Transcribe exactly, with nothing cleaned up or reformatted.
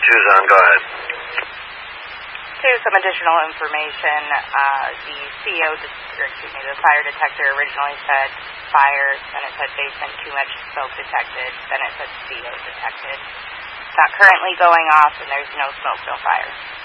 Tucson, go ahead. To some additional information, uh, the C O, or excuse me, the fire detector originally said fire, then it said basement, too much smoke detected, then it said C O detected. It's not currently going off, and there's no smoke, no fire.